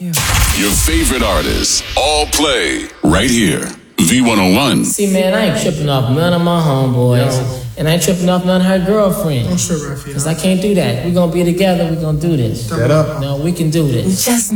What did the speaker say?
Your favorite artists all play right here. V101. See, man, I ain't tripping off none of my homeboys. And I ain't tripping off none of her girlfriends. Don't trip, Raphael. Because I can't do that. We're going to be together. We're going to do this. Set up. No, we can do this. Just